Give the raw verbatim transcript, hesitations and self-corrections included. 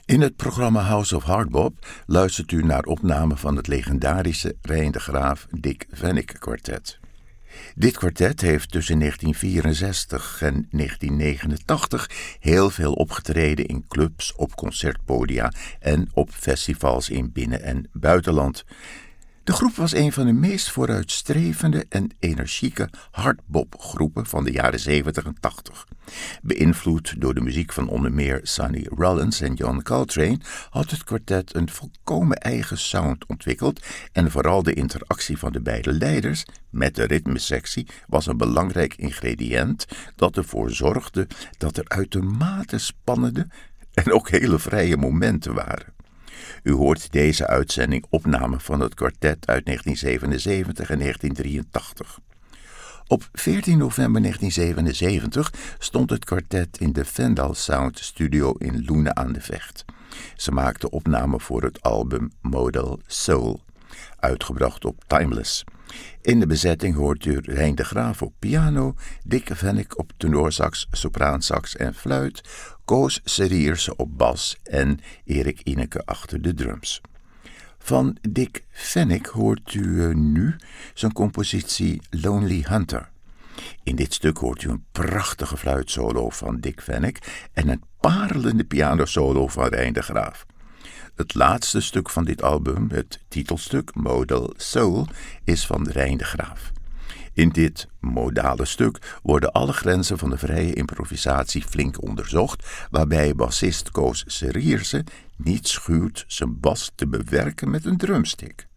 In het programma House of Hardbop luistert u naar opnamen van het legendarische Rein de Graaf Dick Vennick kwartet. Dit kwartet heeft tussen negentien vierenzestig en negentien negenentachtig heel veel opgetreden in clubs, op concertpodia en op festivals in binnen- en buitenland. De groep was een van de meest vooruitstrevende en energieke hardbopgroepen van de jaren zeventig en tachtig. Beïnvloed door de muziek van onder meer Sonny Rollins en John Coltrane had het kwartet een volkomen eigen sound ontwikkeld en vooral de interactie van de beide leiders met de ritmesectie was een belangrijk ingrediënt dat ervoor zorgde dat er uitermate spannende en ook hele vrije momenten waren. U hoort deze uitzending opname van het kwartet uit negentien zevenenzeventig en negentien drieëntachtig. Op veertien november negentien zevenenzeventig stond het kwartet in de Fendal Sound Studio in Loenen aan de Vecht. Ze maakten opnamen voor het album Modal Soul, uitgebracht op Timeless. In de bezetting hoort u Rein de Graaf op piano, Dick Vennick op tenorsax, sopraansax en fluit, Koos Serierse op bas en Erik Ineke achter de drums. Van Dick Vennick hoort u uh, nu zijn compositie Lonely Hunter. In dit stuk hoort u een prachtige fluitsolo van Dick Vennick en een parelende pianosolo van Rein de Graaf. Het laatste stuk van dit album, het titelstuk Modal Soul, is van Rein de Graaf. In dit modale stuk worden alle grenzen van de vrije improvisatie flink onderzocht, waarbij bassist Koos Serierse niet schuwt zijn bas te bewerken met een drumstick.